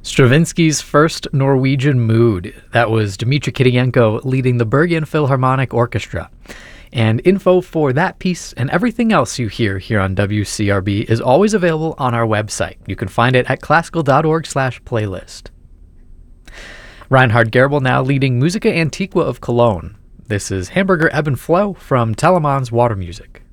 Stravinsky's First Norwegian Mood. That was Dmitri Kirienko leading the Bergen Philharmonic Orchestra. And info for that piece and everything else you hear here on WCRB is always available on our website. You can find it at classical.org/playlist. Reinhard Gerbel now leading Musica Antiqua of Cologne. This is Hamburger Ebb and Flow from Telemann's Water Music.